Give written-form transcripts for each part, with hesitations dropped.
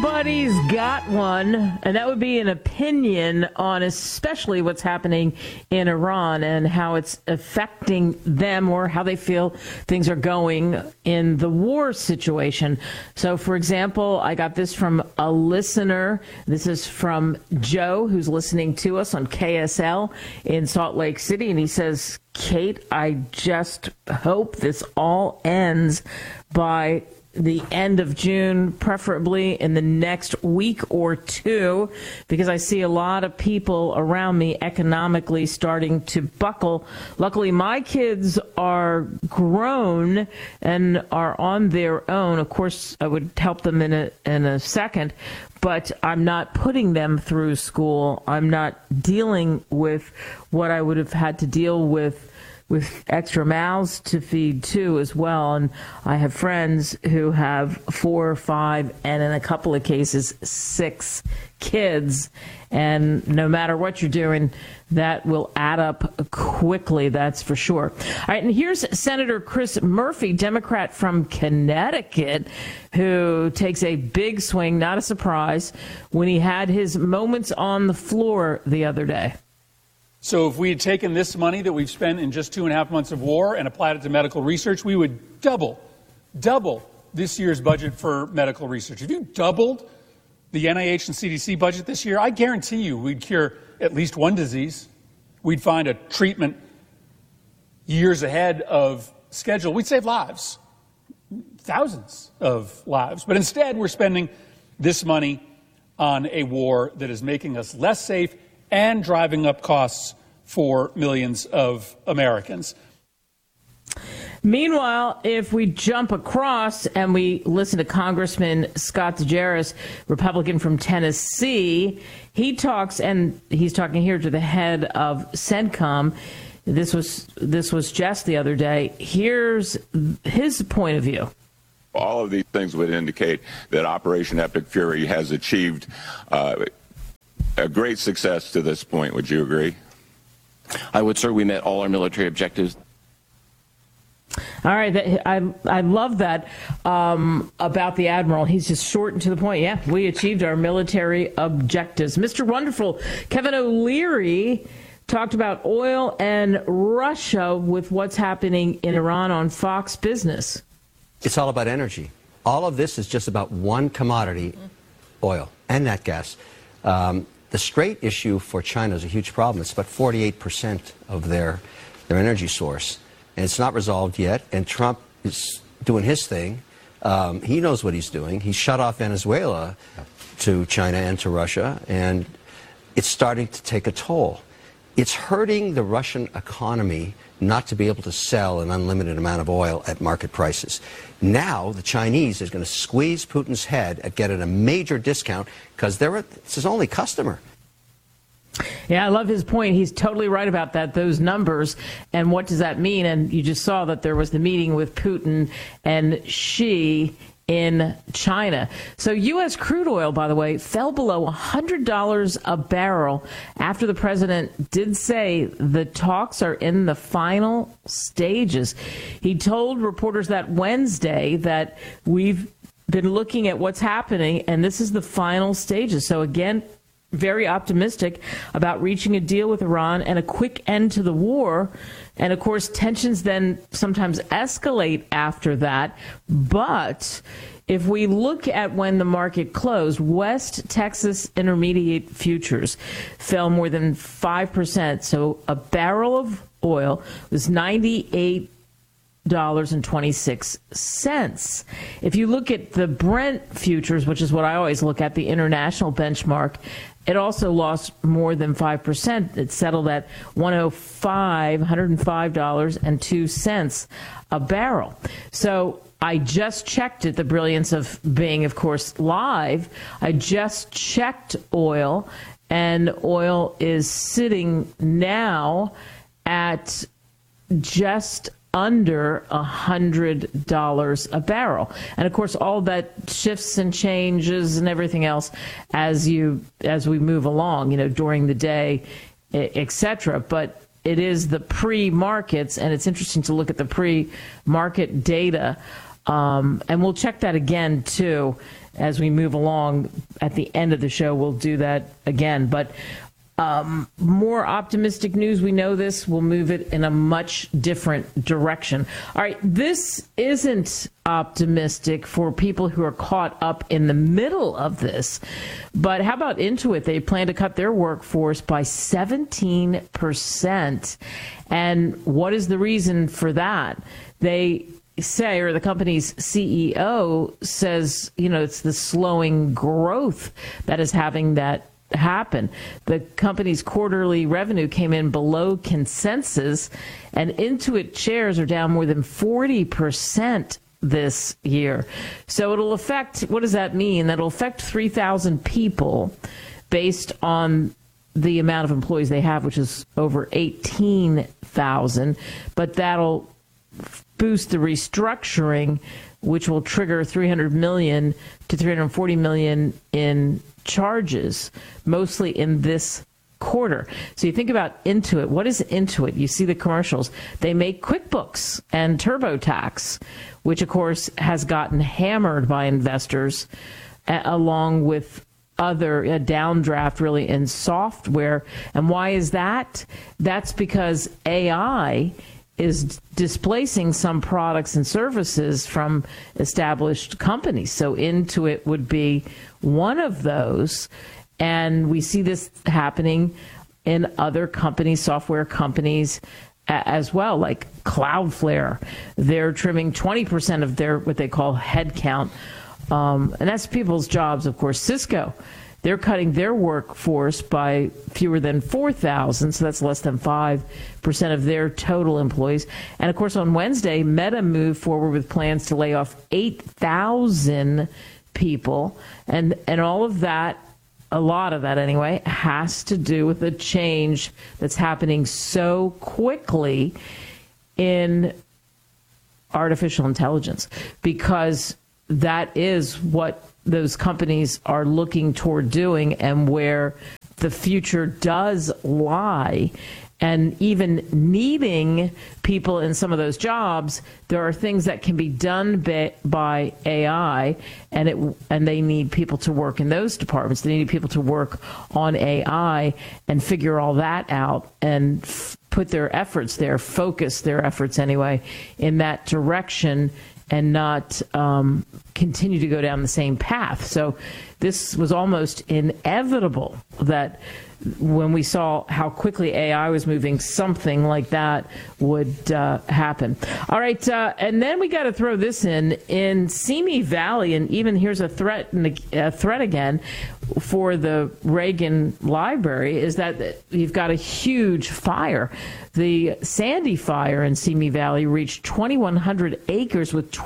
Everybody's got one, and that would be an opinion on especially what's happening in Iran and how it's affecting them or how they feel things are going in the war situation. So, for example, I got this from a listener. This is from Joe, who's listening to us on KSL in Salt Lake City, and he says, Kate, I just hope this all ends by the end of June, preferably in the next week or two, because I see a lot of people around me economically starting to buckle. Luckily, my kids are grown and are on their own. Of course, I would help them in a second, but I'm not putting them through school. I'm not dealing with what I would have had to deal with extra mouths to feed too as well. And I have friends who have 4 or 5 and in a couple of cases 6 kids. And no matter what you're doing, that will add up quickly, that's for sure. All right, and here's Senator Chris Murphy, Democrat from Connecticut, who takes a big swing, not a surprise, when he had his moments on the floor the other day. So if we had taken this money that we've spent in just 2.5 months of war and applied it to medical research, we would double this year's budget for medical research. If you doubled the NIH and CDC budget this year, I guarantee you we'd cure at least one disease. We'd find a treatment years ahead of schedule. We'd save lives, thousands of lives. But instead, we're spending this money on a war that is making us less safe and driving up costs for millions of Americans. Meanwhile, if we jump across and we listen to Congressman Scott DeGeris, Republican from Tennessee, he talks, and he's talking here to the head of CENTCOM. This was just the other day. Here's his point of view. All of these things would indicate that Operation Epic Fury has achieved a great success to this point. Would you agree? I would, sir. We met all our military objectives. All right. I love that about the Admiral. He's just short and to the point. Yeah, we achieved our military objectives. Mr. Wonderful, Kevin O'Leary talked about oil and Russia with what's happening in Iran on Fox Business. It's all about energy. All of this is just about one commodity, oil and nat gas. The Strait issue for China is a huge problem. It's about 48% of their energy source. And it's not resolved yet. And Trump is doing his thing. He knows what he's doing. He shut off Venezuela to China and to Russia. And it's starting to take a toll. It's hurting the Russian economy not to be able to sell an unlimited amount of oil at market prices. Now the Chinese is going to squeeze Putin's head at getting a major discount because it's his only customer. Yeah, I love his point. He's totally right about that, those numbers. And what does that mean? And you just saw that there was the meeting with Putin and Xi in China. So U.S. crude oil, by the way, fell below $100 a barrel after the president did say the talks are in the final stages. He told reporters that Wednesday that we've been looking at what's happening, and this is the final stages. So again, very optimistic about reaching a deal with Iran and a quick end to the war. And of course, tensions then sometimes escalate after that. But if we look at when the market closed, West Texas Intermediate futures fell more than 5%. So a barrel of oil was $98.26. If you look at the Brent futures, which is what I always look at, the international benchmark, it also lost more than 5%. It settled at $105.02 a barrel. So I just checked it, the brilliance of being, of course, live. I just checked oil, and oil is sitting now at just under $100 a barrel. And of course, all that shifts and changes and everything else as we move along, during the day, etc. But it is the pre-markets, and it's interesting to look at the pre-market data And we'll check that again, too, as we move along. At the end of the show, we'll do that again. But more optimistic news. We know this will move it in a much different direction. All right, this isn't optimistic for people who are caught up in the middle of this. But how about Intuit? They plan to cut their workforce by 17%. And what is the reason for that? They say, or the company's CEO says, it's the slowing growth that is having that happen. The company's quarterly revenue came in below consensus, and Intuit shares are down more than 40% this year. So it'll affect, what does that mean? That'll affect 3,000 people based on the amount of employees they have, which is over 18,000. But that'll boost the restructuring, which will trigger $300 million to $340 million in charges, mostly in this quarter. So you think about Intuit. What is Intuit? You see the commercials. They make QuickBooks and TurboTax, which, of course, has gotten hammered by investors, along with other downdraft, really, in software. And why is that? That's because AI is displacing some products and services from established companies. So Intuit would be one of those. And we see this happening in other companies, software companies as well, like Cloudflare. They're trimming 20% of their what they call headcount. And that's people's jobs, of course. Cisco, they're cutting their workforce by fewer than 4,000, so that's less than 5% of their total employees. And, of course, on Wednesday, Meta moved forward with plans to lay off 8,000 people. And all of that, a lot of that anyway, has to do with the change that's happening so quickly in artificial intelligence, because that is what those companies are looking toward doing and where the future does lie. And even needing people in some of those jobs, there are things that can be done by AI, and they need people to work in those departments. They need people to work on AI and figure all that out and put their efforts there, focus their efforts anyway, in that direction, and not continue to go down the same path. So this was almost inevitable that when we saw how quickly AI was moving, something like that would happen. All right, and then we got to throw this in Simi Valley, and even here's a threat again for the Reagan Library, is that you've got a huge fire. The Sandy fire in Simi Valley reached 2,100 acres with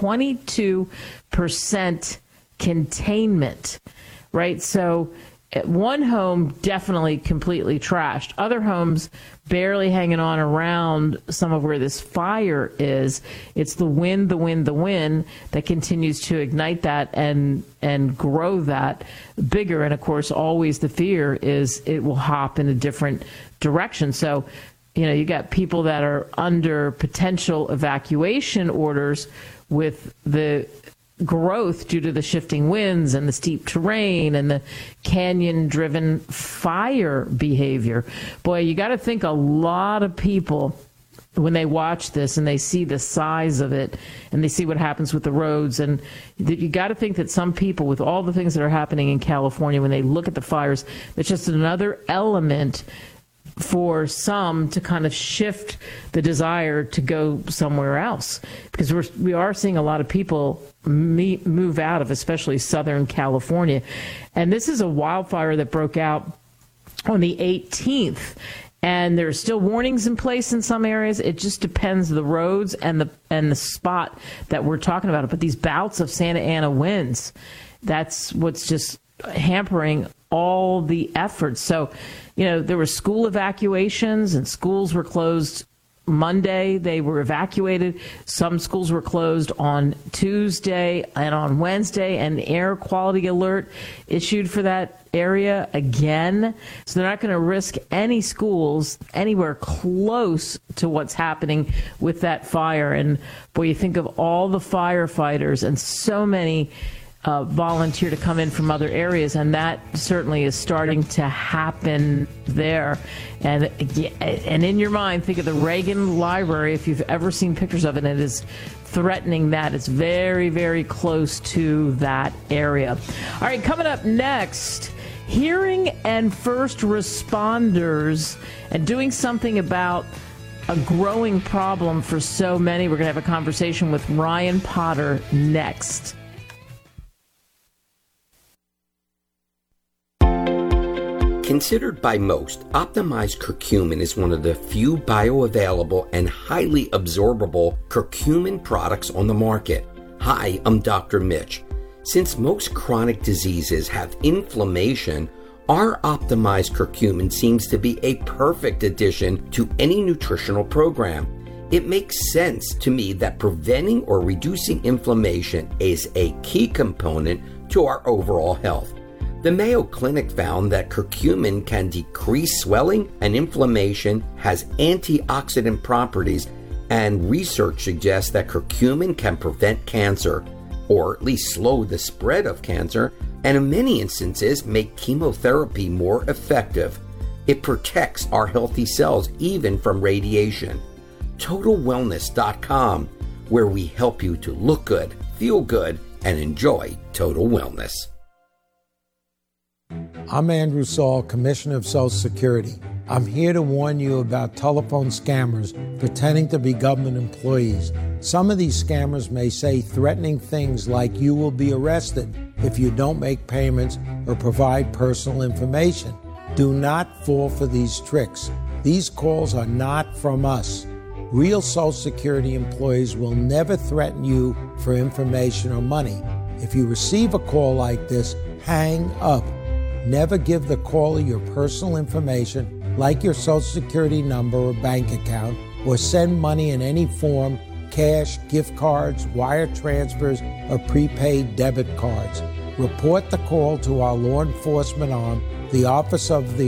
22% containment, right? So one home definitely completely trashed. Other homes barely hanging on around some of where this fire is. It's the wind that continues to ignite that and grow that bigger. And, of course, always the fear is it will hop in a different direction. So, you got people that are under potential evacuation orders with the growth due to the shifting winds and the steep terrain and the canyon-driven fire behavior. Boy, you got to think a lot of people, when they watch this and they see the size of it and they see what happens with the roads, and you got to think that some people, with all the things that are happening in California, when they look at the fires, it's just another element for some to kind of shift the desire to go somewhere else, because we are seeing a lot of people move out of, especially Southern California. And this is a wildfire that broke out on the 18th. And there are still warnings in place in some areas. It just depends the roads and the spot that we're talking about. But these bouts of Santa Ana winds, that's what's just hampering all the efforts. So, there were school evacuations, and schools were closed Monday, they were evacuated. Some schools were closed on Tuesday and on Wednesday. An air quality alert issued for that area again. So they're not going to risk any schools anywhere close to what's happening with that fire. And boy, you think of all the firefighters and so many volunteer to come in from other areas, and that certainly is starting to happen there. And in your mind, think of the Reagan Library, if you've ever seen pictures of it. It is threatening that. It's very, very close to that area. All right, coming up next, hearing and first responders and doing something about a growing problem for so many. We're going to have a conversation with Ryan Potter next. Considered by most, optimized curcumin is one of the few bioavailable and highly absorbable curcumin products on the market. Hi, I'm Dr. Mitch. Since most chronic diseases have inflammation, our optimized curcumin seems to be a perfect addition to any nutritional program. It makes sense to me that preventing or reducing inflammation is a key component to our overall health. The Mayo Clinic found that curcumin can decrease swelling and inflammation, has antioxidant properties, and research suggests that curcumin can prevent cancer, or at least slow the spread of cancer, and in many instances make chemotherapy more effective. It protects our healthy cells even from radiation. TotalWellness.com, where we help you to look good, feel good, and enjoy total wellness. I'm Andrew Saul, Commissioner of Social Security. I'm here to warn you about telephone scammers pretending to be government employees. Some of these scammers may say threatening things like you will be arrested if you don't make payments or provide personal information. Do not fall for these tricks. These calls are not from us. Real Social Security employees will never threaten you for information or money. If you receive a call like this, hang up. Never give the caller your personal information, like your Social Security number or bank account, or send money in any form, cash, gift cards, wire transfers, or prepaid debit cards. Report the call to our law enforcement arm, the Office of the